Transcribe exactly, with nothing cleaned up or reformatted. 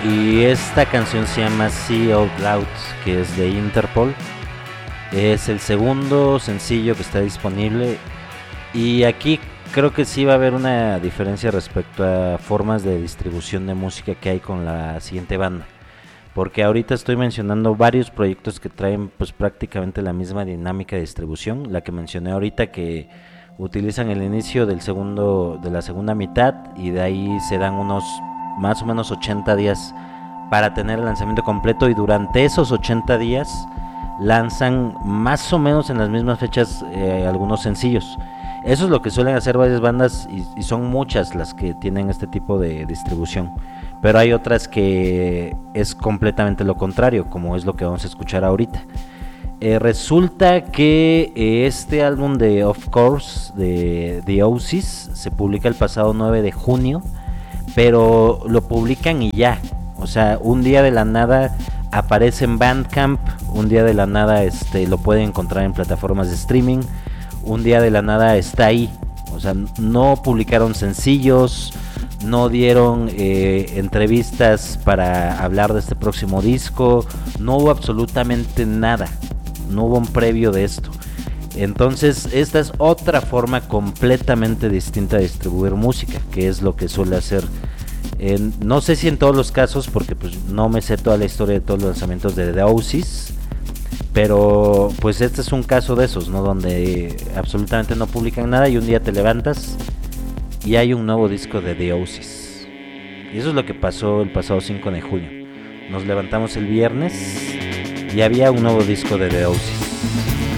y esta canción se llama See Out Loud, que es de Interpol. Es el segundo sencillo que está disponible, y aquí creo que sí va a haber una diferencia respecto a formas de distribución de música que hay con la siguiente banda, porque ahorita estoy mencionando varios proyectos que traen pues prácticamente la misma dinámica de distribución. La que mencioné ahorita, que utilizan el inicio del segundo de la segunda mitad, y de ahí se dan unos más o menos ochenta días para tener el lanzamiento completo, y durante esos ochenta días lanzan más o menos en las mismas fechas eh, algunos sencillos. Eso es lo que suelen hacer varias bandas, y, y son muchas las que tienen este tipo de distribución, pero hay otras que es completamente lo contrario, como es lo que vamos a escuchar ahorita. Eh, resulta que eh, este álbum de Of Course de The Oasis se publica el pasado nueve de junio, pero lo publican y ya, o sea, un día de la nada aparece en Bandcamp, un día de la nada este, lo pueden encontrar en plataformas de streaming, un día de la nada está ahí. O sea, no publicaron sencillos, no dieron eh, entrevistas para hablar de este próximo disco, no hubo absolutamente nada, no hubo un previo de esto. Entonces esta es otra forma completamente distinta de distribuir música, que es lo que suele hacer, en, no sé si en todos los casos, porque pues no me sé toda la historia de todos los lanzamientos de The Oasis, pero pues este es un caso de esos, ¿no? Donde absolutamente no publican nada y un día te levantas y hay un nuevo disco de The Oasis. Y eso es lo que pasó el pasado cinco de julio. Nos levantamos el viernes y había un nuevo disco de The Oasis.